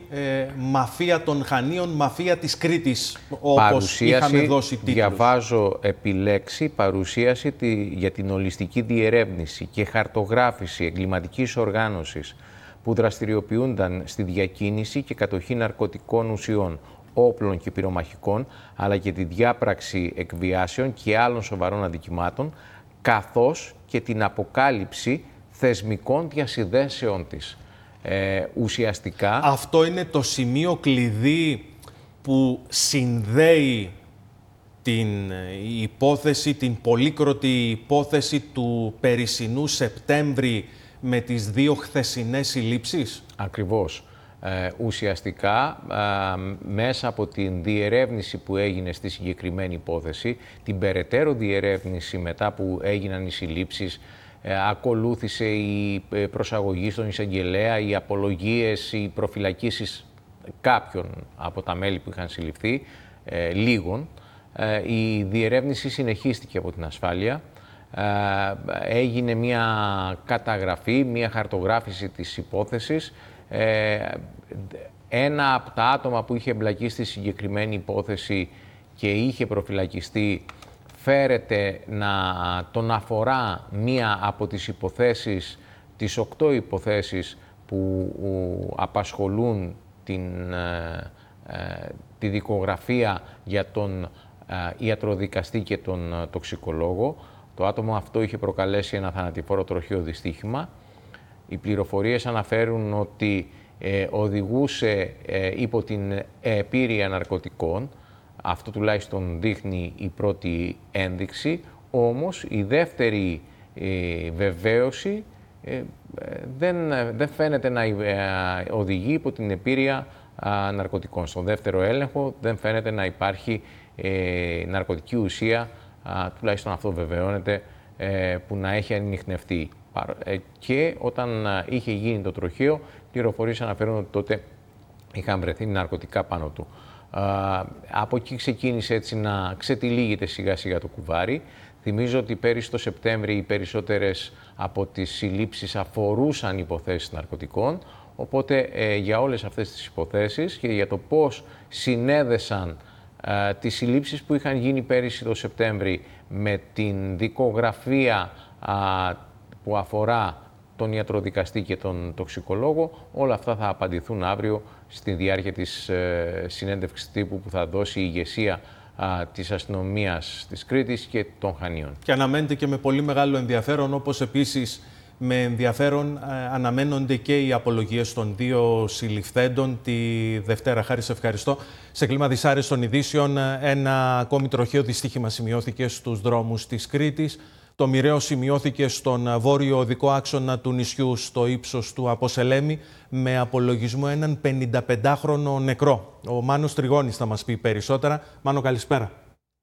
μαφία των Χανίων, μαφία της Κρήτης, όπως είχαμε δώσει τίτλους. Διαβάζω επιλέξει παρουσίαση για την ολιστική διερεύνηση και χαρτογράφηση εγκληματικής οργάνωσης που δραστηριοποιούνταν στη διακίνηση και κατοχή ναρκωτικών ουσιών, όπλων και πυρομαχικών, αλλά και τη διάπραξη εκβιάσεων και άλλων σοβαρών αδικημάτων, καθώς και την αποκάλυψη θεσμικών διασυνδέσεων της. Ουσιαστικά... Αυτό είναι το σημείο κλειδί που συνδέει την υπόθεση, την πολύκροτη υπόθεση του περσινού Σεπτέμβρη με τις δύο χθεσινές συλλήψεις. Ακριβώς. Ουσιαστικά, μέσα από την διερεύνηση που έγινε στη συγκεκριμένη υπόθεση, την περαιτέρω διερεύνηση μετά που έγιναν οι συλλήψεις, ακολούθησε η προσαγωγή στον εισαγγελέα, οι απολογίες, οι προφυλακίσεις κάποιων από τα μέλη που είχαν συλληφθεί, λίγων. Η διερεύνηση συνεχίστηκε από την ασφάλεια. Έγινε μια καταγραφή, μια χαρτογράφηση της υπόθεσης. Ένα από τα άτομα που είχε εμπλακεί στη συγκεκριμένη υπόθεση και είχε προφυλακιστεί φέρεται να τον αφορά μία από τις υποθέσεις, τις 8 υποθέσεις που απασχολούν τη δικογραφία για τον ιατροδικαστή και τον τοξικολόγο. Το άτομο αυτό είχε προκαλέσει ένα θανατηφόρο τροχαίο δυστύχημα. Οι πληροφορίες αναφέρουν ότι οδηγούσε υπό την επίρρεια ναρκωτικών. Αυτό τουλάχιστον δείχνει η πρώτη ένδειξη. Όμως η δεύτερη βεβαίωση δεν φαίνεται να οδηγεί υπό την επίρρεια ναρκωτικών. Στον δεύτερο έλεγχο δεν φαίνεται να υπάρχει ναρκωτική ουσία, τουλάχιστον αυτό βεβαιώνεται, που να έχει ανιχνευτεί. Και όταν είχε γίνει το τροχαίο, πληροφορίες αναφέρουν ότι τότε είχαν βρεθεί ναρκωτικά πάνω του. Από εκεί ξεκίνησε έτσι να ξετυλίγεται σιγά σιγά το κουβάρι. Θυμίζω ότι πέρυσι το Σεπτέμβρη οι περισσότερες από τις συλλήψεις αφορούσαν υποθέσεις ναρκωτικών, οπότε για όλες αυτές τις υποθέσεις και για το πώς συνέδεσαν τις συλλήψεις που είχαν γίνει πέρυσι το Σεπτέμβρη με την δικογραφία που αφορά τον ιατροδικαστή και τον τοξικολόγο, όλα αυτά θα απαντηθούν αύριο στη διάρκεια της συνέντευξης τύπου που θα δώσει η ηγεσία της αστυνομίας της Κρήτης και των Χανίων. Και αναμένεται και με πολύ μεγάλο ενδιαφέρον, όπως επίσης με ενδιαφέρον αναμένονται και οι απολογίες των δύο συλληφθέντων τη Δευτέρα. Χάρη, σε ευχαριστώ. Σε κλίμα δυσάρεστων ειδήσεων, ένα ακόμη τροχαίο δυστύχημα σημειώθηκε στους δρόμους της Κρήτης. Το μοιραίο σημειώθηκε στον βόρειο οδικό άξονα του νησιού, στο ύψος του Αποσελέμη, με απολογισμό έναν 55χρονο νεκρό. Ο Μάνος Τριγώνης θα μας πει περισσότερα. Μάνο, καλησπέρα.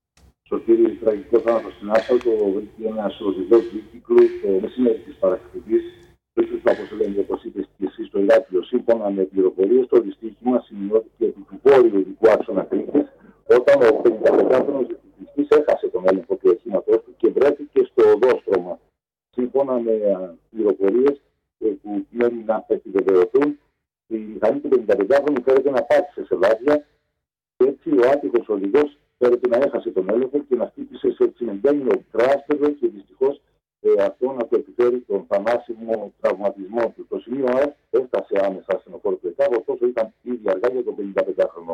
Σωτήρη, τραγικό θάνατο στην Άσφαλτο, βρήκε ένας οδηγός δίκυκλου το μεσημέρι της Παρασκευής. Το ύψος του Αποσελέμη, όπως είπες και εσύ, στο Ηράκλειο, σύμφωνα με πληροφορίες, το δυστύχημα σημειώθηκε επί του βόρειου οδικού άξονα Κρήτης, όταν ο 55χρονος δικτυακής έχασε τον έλεγχο του οχήματός του και βρέθηκε στο οδόστρωμα. Σύμφωνα με πληροφορίες που μένουν να επιβεβαιωθούν, η μηχανή του 55χρονου φέρεται να πάτησε σε βάδια και έτσι ο άτυχος οδηγός φέρεται να έχασε τον έλεγχο και να χτύπησε σε τσιμεντένιο τράσπεδο και δυστυχώς αυτό να του επιφέρει τον θανάσιμο τραυματισμό του. Στο σημείο έφτασε άμεσα ασθενοφόρο του ΕΚΑΒ, ωστόσο ήταν ήδη αργά για τον 55χρονο.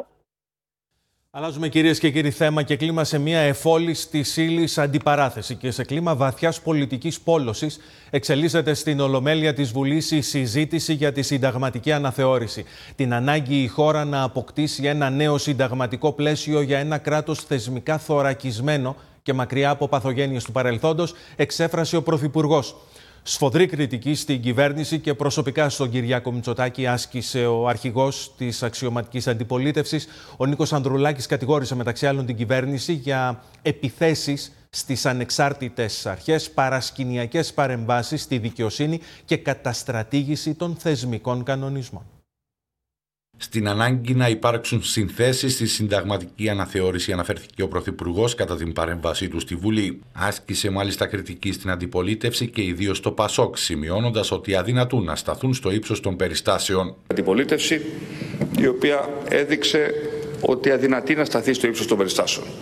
Αλλάζουμε, κυρίες και κύριοι, θέμα και κλίμα σε μια εφόλης της ύλης αντιπαράθεση και σε κλίμα βαθιάς πολιτικής πόλωσης εξελίσσεται στην Ολομέλεια της Βουλής η συζήτηση για τη συνταγματική αναθεώρηση. Την ανάγκη η χώρα να αποκτήσει ένα νέο συνταγματικό πλαίσιο για ένα κράτος θεσμικά θωρακισμένο και μακριά από παθογένειες του παρελθόντος, εξέφρασε ο Πρωθυπουργός. Σφοδρή κριτική στην κυβέρνηση και προσωπικά στον Κυριάκο Μητσοτάκη άσκησε ο αρχηγός της αξιωματικής αντιπολίτευσης. Ο Νίκος Ανδρουλάκης κατηγόρησε μεταξύ άλλων την κυβέρνηση για επιθέσεις στις ανεξάρτητες αρχές, παρασκηνιακές παρεμβάσεις στη δικαιοσύνη και καταστρατήγηση των θεσμικών κανονισμών. Στην ανάγκη να υπάρξουν συνθέσεις στη συνταγματική αναθεώρηση αναφέρθηκε ο Πρωθυπουργός κατά την παρέμβασή του στη Βουλή. Άσκησε μάλιστα κριτική στην αντιπολίτευση και ιδίως στο ΠΑΣΟΚ, σημειώνοντας ότι αδυνατούν να σταθούν στο ύψος των περιστάσεων. Αντιπολίτευση η οποία έδειξε ότι αδυνατεί να σταθεί στο ύψος των περιστάσεων.